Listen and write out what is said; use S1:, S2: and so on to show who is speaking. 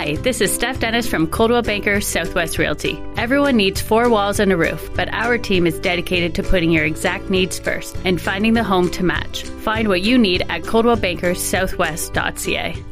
S1: Hi, this is Steph Dennis from Coldwell Banker Southwest Realty. Everyone needs 4 walls and a roof, but our team is dedicated to putting your exact needs first and finding the home to match. Find what you need at coldwellbankersouthwest.ca.